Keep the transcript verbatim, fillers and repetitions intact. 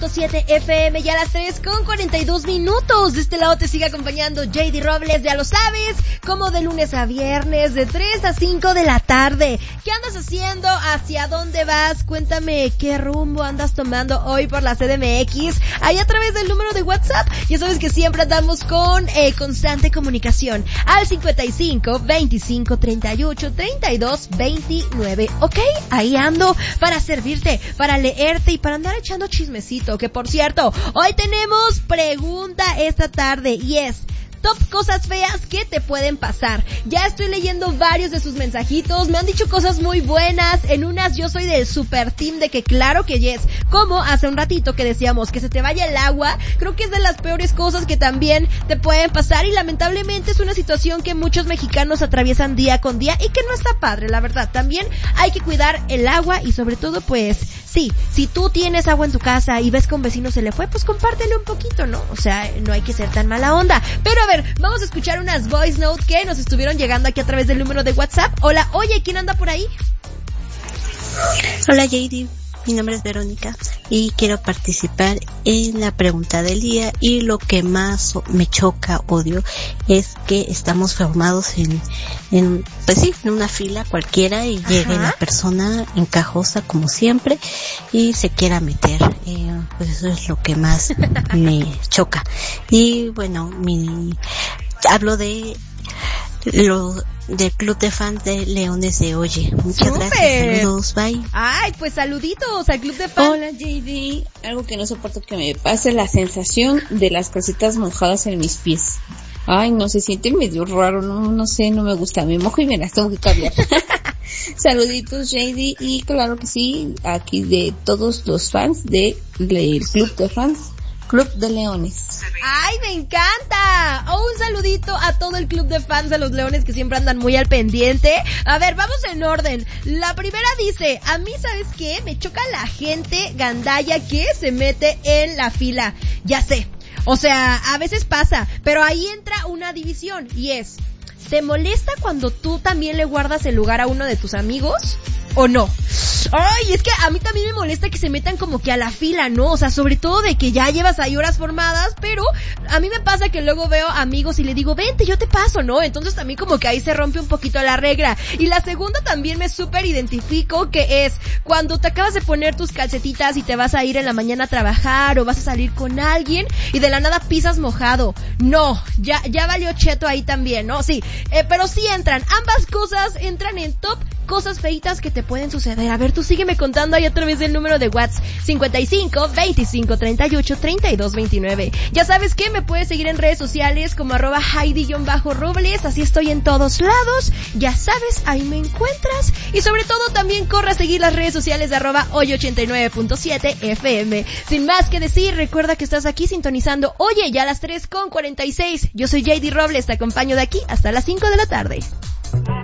siete F M, ya a las tres con cuarenta y dos minutos. De este lado te sigue acompañando J D Robles, ya lo sabes, como de lunes a viernes, de tres a cinco de la tarde. ¿Qué andas haciendo? ¿Hacia dónde vas? Cuéntame qué rumbo andas tomando hoy por la C D M X. Ahí a través del número de WhatsApp, ya sabes que siempre andamos con eh, constante comunicación al cincuenta y cinco, veinticinco, treinta y ocho, treinta y dos, veintinueve. Ok, ahí ando para servirte, para leerte y para andar echando chismecito. Que por cierto, hoy tenemos pregunta esta tarde y es top cosas feas que te pueden pasar. Ya estoy leyendo varios de sus mensajitos, me han dicho cosas muy buenas. En unas yo soy del super team de que claro que yes, como hace un ratito que decíamos que se te vaya el agua, creo que es de las peores cosas que también te pueden pasar y lamentablemente es una situación que muchos mexicanos atraviesan día con día y que no está padre, la verdad. También hay que cuidar el agua y sobre todo pues sí, si tú tienes agua en tu casa y ves que un vecino se le fue, pues compártelo un poquito, ¿no? O sea, no hay que ser tan mala onda. Pero a ver, vamos a escuchar unas voice notes que nos estuvieron llegando aquí a través del número de WhatsApp. Hola, oye, ¿quién anda por ahí? Hola J D, mi nombre es Verónica y quiero participar en la pregunta del día. Y lo que más me choca, odio, es que estamos formados en, en pues sí, en una fila cualquiera y llegue la persona encajosa como siempre y se quiera meter. Eh, pues eso es lo que más me choca. Y bueno, mi hablo de lo del club de fans de Leones de Oye. Muchas ¡Súper! Gracias, saludos, bye. Ay, pues saluditos al club de fans. Hola J D, algo que no soporto que me pase es la sensación de las cositas mojadas en mis pies. Ay, no, se siente medio raro, no, no sé, no me gusta, me mojo y me las tengo que cambiar. Saluditos J D, y claro que sí, aquí de todos los fans de, del club de fans, Club de Leones. ¡Ay, me encanta! Oh, un saludito a todo el club de fans de los Leones que siempre andan muy al pendiente. A ver, vamos en orden. La primera dice, a mí, ¿sabes qué? Me choca la gente gandalla que se mete en la fila. Ya sé. O sea, a veces pasa, pero ahí entra una división y es, ¿te molesta cuando tú también le guardas el lugar a uno de tus amigos? ¿O no? Ay, es que a mí también me molesta que se metan como que a la fila, ¿no? O sea, sobre todo de que ya llevas ahí horas formadas, pero a mí me pasa que luego veo amigos y le digo, vente, yo te paso, ¿no? Entonces también como que ahí se rompe un poquito la regla. Y la segunda también me súper identifico, que es cuando te acabas de poner tus calcetitas y te vas a ir en la mañana a trabajar o vas a salir con alguien y de la nada pisas mojado. No, ya, ya valió cheto ahí también, ¿no? Sí, eh, pero sí entran, ambas cosas entran en top cosas feitas que te pueden suceder. A ver, tú sígueme contando ahí a través del número de WhatsApp cincuenta y cinco, veinticinco, treinta y ocho, treinta y dos, veintinueve. Ya sabes que me puedes seguir en redes sociales como arroba Heidi-Robles, así estoy en todos lados, ya sabes, ahí me encuentras. Y sobre todo también corre a seguir las redes sociales de arroba hoy ochenta y nueve punto siete F M. Sin más que decir, recuerda que estás aquí sintonizando, oye, ya a las tres con cuarenta y seis. Yo soy J D Robles, te acompaño de aquí hasta las cinco de la tarde.